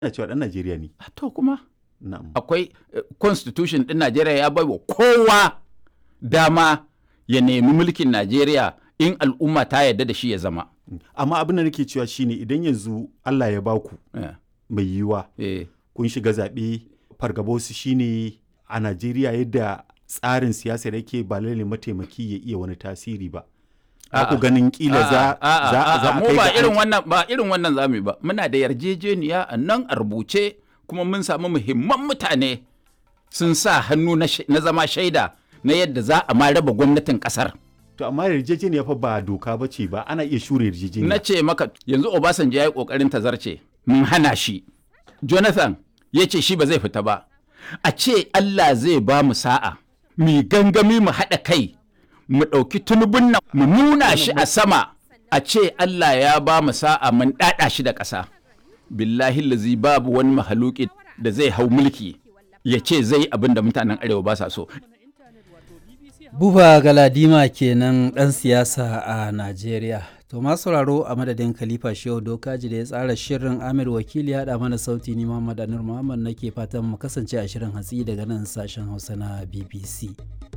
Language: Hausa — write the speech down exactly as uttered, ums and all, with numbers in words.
Ina cewa ɗan Najeriya ne. To kuma Na'am. akwai eh, constitution ɗin Najeriya ya bai wa kowa dama ya nemi mulkin Najeriya in al'umma ta yarda da shi ya zama. Amma abin da nake cewa shine idan yanzu Allah ya baku Eh, mai yiwuwa eh, kun shiga zaɓe fargabosu shine a Najeriya yadda tsarin siyasa yake ba lalle mataimaki ya iya wani tasiri ba. Ba ku A'a. ganin kila za A'a, za a'a, za a mu kai ba ga irin an- wannan ba irin wannan zamu yi ba. Muna da yarjejeniya a nan a rubuce kuma mun samu muhimman mutane sun sa hannu na sh- na zama shaida na yadda za a ma raba gwamnatin kasar. To amma yarjejeniya fa ba doka ba ce ba ana iya shure yarjejeniya. Na ce maka yanzu Obasanjo ya yi kokarin tazarce mun hana shi. Jonathan ya ce shi ba zai fita ba. A ce Allah zai ba mu sa'a mu gangami mu haɗa kai mu ɗauki tunubun nan mu nuna shi a sama a ce Allah ya ba mu sa'a mun ɗaɗa shi da ƙasa. Billahi lazi babu wani mahaluki da zai hau mulki ya ce zai abin da mutanen arewa ba sa so. Buba Galadima kenan ɗan siyasa a Najeriya. To masu sauraro a madadin Khalifa Shehu Dokaji da ya tsara shirin Amir Wakili ya haɗa mana sauti ni Muhammad Anur Muhammad nake fatan mu kasance a shirin hatsi daga nan sashen Hausa na B B C.